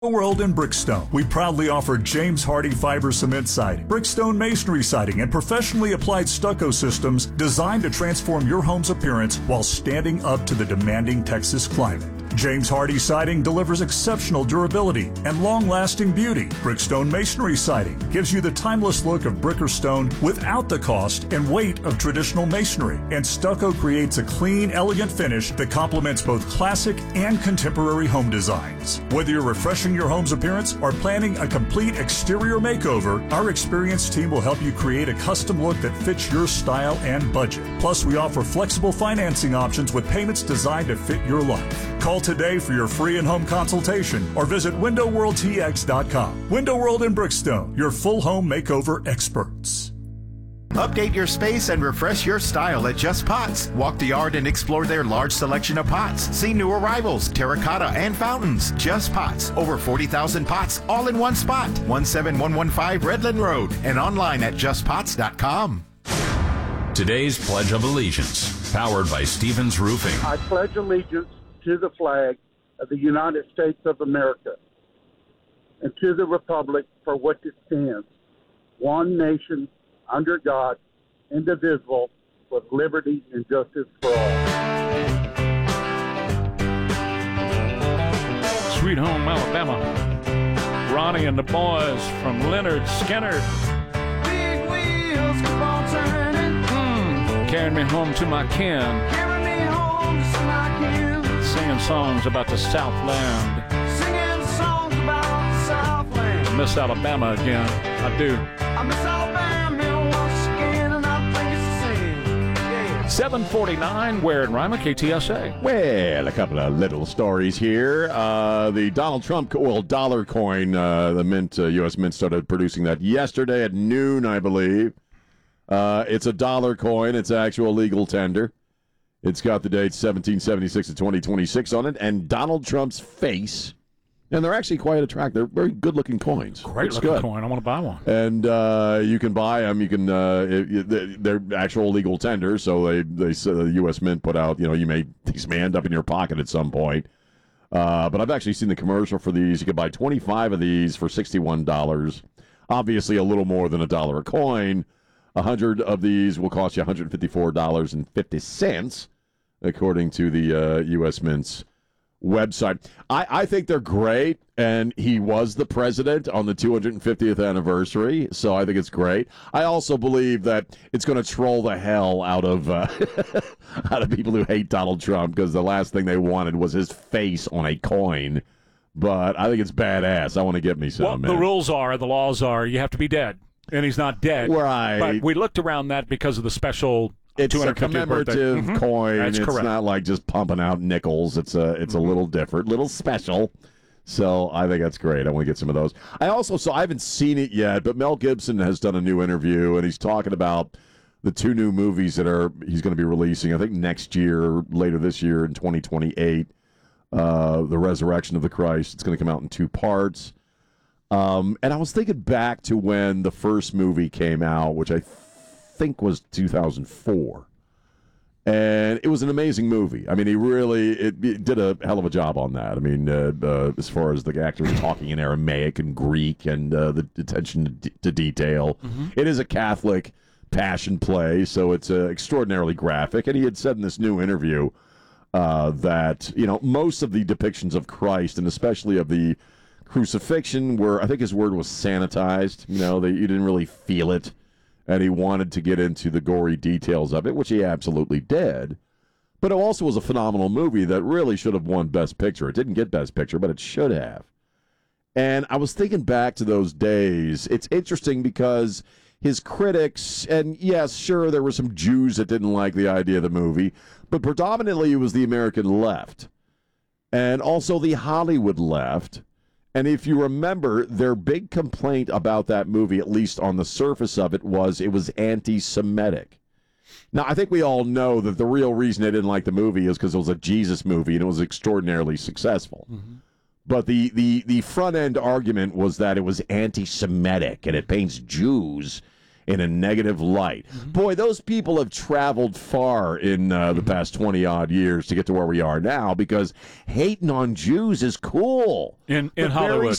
World in Brickstone. We proudly offer James Hardy fiber cement siding, Brickstone masonry siding, and professionally applied stucco systems designed to transform your home's appearance while standing up to the demanding Texas climate. James Hardy siding delivers exceptional durability and long-lasting beauty. Brickstone masonry siding gives you the timeless look of brick or stone without the cost and weight of traditional masonry. And stucco creates a clean, elegant finish that complements both classic and contemporary home designs. Whether you're refreshing your home's appearance or planning a complete exterior makeover, our experienced team will help you create a custom look that fits your style and budget. Plus, we offer flexible financing options with payments designed to fit your life. Call today for your free in-home consultation or visit WindowWorldTX.com. Window World in Brickstone, your full home makeover experts. Update your space and refresh your style at Just Pots. Walk the yard and explore their large selection of pots. See new arrivals, terracotta, and fountains. Just Pots. Over 40,000 pots, all in one spot. 17115 Redland Road and online at justpots.com. Today's Pledge of Allegiance, powered by Stevens Roofing. I pledge allegiance to the flag of the United States of America and to the republic for which it stands, one nation, under God, indivisible, with liberty and justice for all. Sweet Home, Alabama. Ronnie and the boys from Leonard Skinner. Big wheels keep on turning. Carrying me home to my kin. Carry me home to my kin. Singing songs about the Southland. Singing songs about the Southland. I miss Alabama again. I do. I miss Alabama once again, and I think it's the same. Yeah. 749, Where in Rima, KTSA. Well, a couple of little stories here. The Donald Trump dollar coin, the Mint, U.S. Mint started producing that yesterday at noon, I believe. It's a dollar coin. It's actual legal tender. It's got the dates 1776 to 2026 on it, and Donald Trump's face. And they're actually quite attractive. They're very good-looking coins. Great looking coin. I want to buy one. And you can buy them. You can. They're actual legal tender. So the U.S. Mint put out. These may end up in your pocket at some point. But I've actually seen the commercial for these. You can buy 25 of these for $61. Obviously, a little more than $1 a coin. 100 of these will cost you $154.50, according to the U.S. Mint's website. I think they're great, and he was the president on the 250th anniversary, so I think it's great. I also believe that it's going to troll the hell out of out of people who hate Donald Trump, because the last thing they wanted was his face on a coin. But I think it's badass. I want to get me some. Well, the laws are, you have to be dead. And he's not dead. Right. But we looked around that because of the special It's a 250th commemorative birthday. coin. That's It's correct. not like just pumping out nickels. It's a little different, little special. So I think that's great. I want to get some of those. I haven't seen it yet, but Mel Gibson has done a new interview, and he's talking about the two new movies that he's going to be releasing, I think next year, later this year in 2028, The Resurrection of the Christ. It's going to come out in 2 parts. And I was thinking back to when the first movie came out, which I think was 2004. And it was an amazing movie. I mean, it did a hell of a job on that. I mean, as far as the actors talking in Aramaic and Greek and the attention to detail. Mm-hmm. It is a Catholic passion play, so it's extraordinarily graphic. And he had said in this new interview that, most of the depictions of Christ, and especially of the crucifixion, were, I think his word was sanitized. You didn't really feel it. And he wanted to get into the gory details of it, which he absolutely did. But it also was a phenomenal movie that really should have won Best Picture. It didn't get Best Picture, but it should have. And I was thinking back to those days. It's interesting because his critics, and yes, sure, there were some Jews that didn't like the idea of the movie, but predominantly it was the American left. And also the Hollywood left. And if you remember, their big complaint about that movie, at least on the surface of it, was anti-Semitic. Now, I think we all know that the real reason they didn't like the movie is because it was a Jesus movie and it was extraordinarily successful. Mm-hmm. But the front-end argument was that it was anti-Semitic and it paints Jews in a negative light. Boy, those people have traveled far in the past 20-odd years to get to where we are now because hating on Jews is cool. In But Hollywood. very